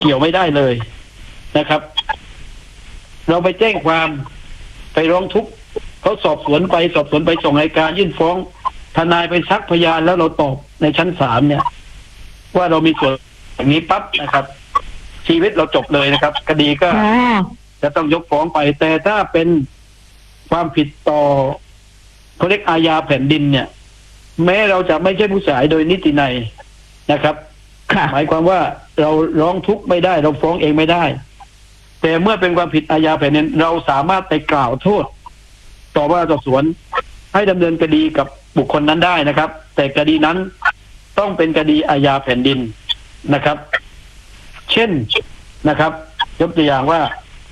เกี่ยวไม่ได้เลยนะครับ เราไปแจ้งความไปร้องทุกข์เขาสอบสวนไปส่งอัยการยื่นฟ้องทนายไปซักพยานแล้วเราตอบในชั้นศาลเนี่ยว่าเรามีส่วนอย่างนี้ปั๊บนะครับ ชีวิตเราจบเลยนะครับคดีก็จะต้องยกฟ้องไปแต่ถ้าเป็นความผิดต่อเขาเรียกอาญาแผ่นดินเนี่ยแม้เราจะไม่ใช่ผู้เสียหายโดยนิตินัยนะครับหมายความว่าเราร้องทุกข์ไม่ได้เราฟ้องเองไม่ได้แต่เมื่อเป็นความผิดอาญาแผ่นดินเราสามารถไปกล่าวโทษต่อว่าสอบสวนให้ดำเนินคดีกับบุคคลนั้นได้นะครับแต่คดีนั้นต้องเป็นคดีอาญาแผ่นดินนะครับเช่นนะครับยกตัวอย่างว่า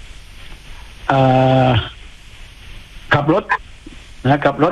ขับรถขับรถ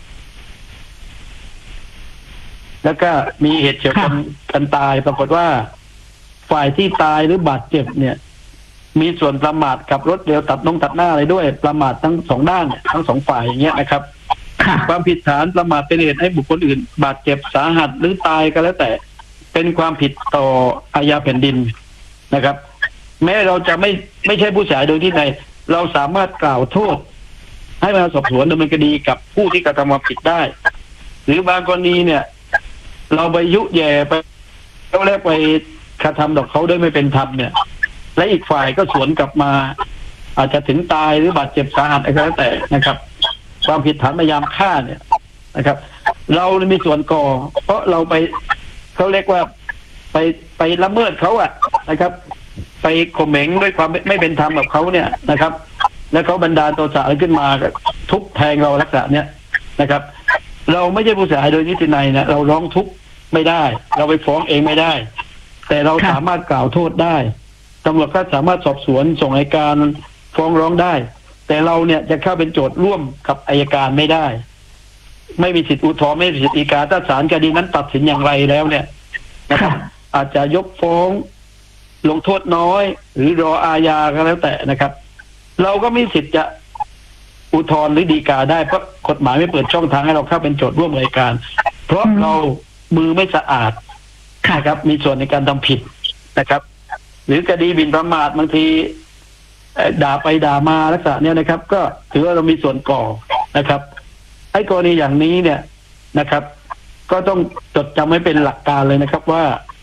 แล้วก็มีเหตุเฉียวชนกันตายปรากฏว่าฝ่ายที่ตายหรือบาดเจ็บเนี่ยมีส่วนประมาทขับรถเร็วตัดหน้าอะไรด้วยประมาททั้งสองด้านทั้งสองฝ่ายอย่างเงี้ยนะครับความผิดฐานประมาทเป็นเหตุให้บุคคลอื่นบาดเจ็บสาหัสหรือตายก็แล้วแต่เป็นความผิดต่ออาญาแผ่นดินนะครับแม้เราจะไม่ใช่ผู้เสียหายโดยที่ไหนเราสามารถกล่าวโทษให้มาสอบสวนดำเนินคดีกับผู้ที่กระทำความผิดได้หรือบางกรณีเนี่ยเราไปยุแย่ไปแล้วแรกไปกระทำต่อเขาด้วยไม่เป็นธรรมเนี่ยและอีกฝ่ายก็สวนกลับมาอาจจะถึงตายหรือบาดเจ็บสาหัสอะไรก็แล้วแต่นะครับความผิดฐานพยายามฆ่าเนี่ยนะครับ เรามีส่วนก่อเพราะเราไปเขาเรียกว่าไปละเมิดเขาอะนะครับไปข่มเหงด้วยความไม่เป็นธรรมกับเขาเนี่ยนะครับแล้วเขาบันดาลโทสะอะไรขึ้นมาทุบแทงเราลักษณะเนี้ยนะครับเราไม่ใช่ผู้เสียหายโดยนิตินัยนะเราร้องทุกข์ไม่ได้เราไปฟ้องเองไม่ได้แต่เราสามารถกล่าวโทษได้ตำรวจก็สามารถสอบสวนส่งอัยการฟ้องร้องได้แต่เราเนี่ยจะเข้าเป็นโจทย์ร่วมกับอัยการไม่ได้ไม่มีสิทธิอุทธรณ์ไม่มีสิทธิฎีกาถ้าศาลคดีนั้นตัดสินอย่างไรแล้วเนี่ยนะครับอาจจะยกฟ้องลงโทษน้อยหรือรออาญาก็แล้วแต่นะครับเราก็มีสิทธิ์จะอุทธรณ์หรือฎีกาได้เพราะกฎหมายไม่เปิดช่องทางให้เราเข้าเป็นโจทย์ร่วมอัยการเพราะเรามือไม่สะอาดนะครับมีส่วนในการทำผิดนะครับหรือคดีหมิ่นประมาทบางทีด่าไปด่ามาลักษณะเนี้ยนะครับก็ถือว่าเรามีส่วนก่อนะครับไอ้กรณีอย่างนี้เนี่ยนะครับก็ต้องจดจำไว้เป็นหลักการเลยนะครับว่า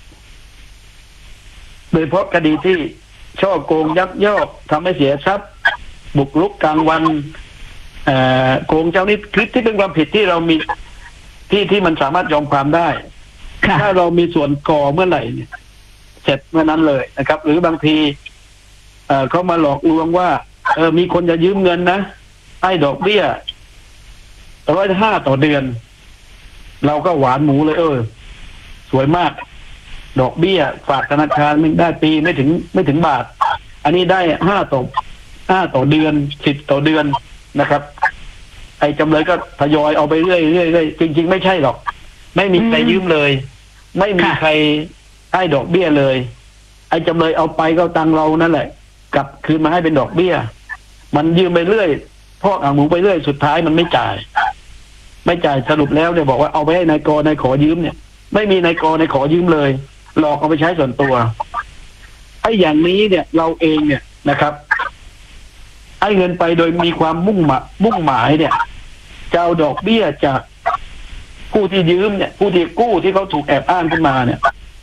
โดยเฉพาะคดีที่ช่อโกงยักยอกทำให้เสียทรัพย์บุกรุกกลางวันโกงเจ้าหนี้คลิปที่เป็นความผิดที่เรามีที่มันสามารถยอมความได้ถ้าเรามีส่วนก่อเมื่อไหร่เนี่ยเสร็จเมื่อนั้นเลยนะครับหรือบางทีเขามาหลอกลวงว่ามีคนจะยืมเงินนะให้ดอกเบี้ย105ต่อเดือนเราก็หวานหมูเลยสวยมากดอกเบี้ยฝากธนาคารมันได้ปีไม่ถึงบาทอันนี้ได้5ต่อเดือน10ต่อเดือนนะครับไอ้จำเลยก็ทยอยเอาไปเรื่อยๆจริงๆไม่ใช่หรอกไม่มีใครยืมเลยไม่มีใครให้ดอกเบี้ยเลยไอ้จำเลยเอาไปก็ตังเรานั่นแหละกลับคืนมาให้เป็นดอกเบี้ยมันยืมไปเรื่อยพอกหมูไปเรื่อยสุดท้ายมันไม่จ่ายสรุปแล้วเนี่ยบอกว่าเอาไปให้นายขอยืมเนี่ยไม่มีนายขอยืมเลยหลอกเอาไปใช้ส่วนตัวไอ้อย่างนี้เนี่ยเราเองเนี่ยนะครับให้เงินไปโดยมีความมุ่งหมายเนี่ยจะเอาดอกเบี้ยจากผู้ที่ยืมเนี่ยผู้ที่กู้ที่เขาถูกแอบอ้างขึ้นมาเนี่ย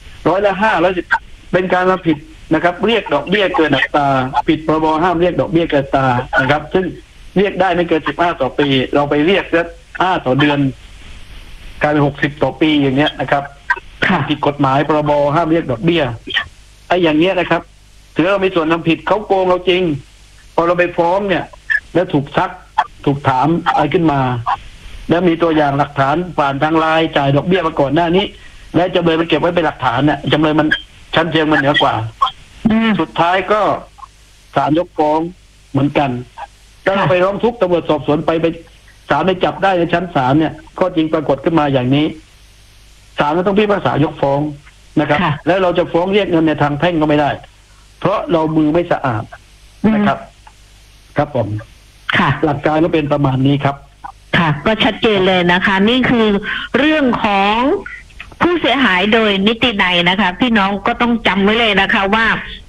5%เป็นการผิดนะครับเรียกดอกเบี้ยเกินอัตราผิดพรบห้ามเรียกดอกเบี้ยเกินอัตรานะครับซึ่งเรียกได้ไม่เกิน15ต่อปีเราไปเรียกแค่5ต่อเดือนกลายเป็น60ต่อปีอย่างเงี้ยนะครับผิดกฎหมายพรบห้ามเรียกดอกเบี้ยไอ้อย่างเงี้ยนะครับถือเรามีส่วนทำผิดเขาโกงเราจริงพอเราไปฟ้องเนี่ยแล้วถูกซักถูกถามอะไรขึ้นมาแล้วมีตัวอย่างหลักฐานผ่านทางไลน์จ่ายดอกเบี้ยมาก่อนหน้านี้และจำเลยมันเก็บไว้เป็นหลักฐานเนี่ยจำเลยมันชั้นเชิงมันเหนือกว่าสุดท้ายก็ศาลยกฟ้องเหมือนกันก็ไปร้องทุกข์ตำรวจสอบสวนไปศาลไปจับได้ในชั้นศาลเนี่ยข้อจริงปรากฏขึ้นมาอย่างนี้ศาลก็ต้องพิพากษายกฟ้องนะครับแล้วเราจะฟ้องเรียกเงินในทางแพ่งก็ไม่ได้เพราะเรามือไม่สะอาดนะครับครับผมหลักการก็เป็นประมาณนี้ครับค่ะก็ชัดเจนเลยนะคะนี่คือเรื่องของผู้เสียหายโดยนิตินัยนะคะพี่น้องก็ต้องจำไว้เลยนะคะว่า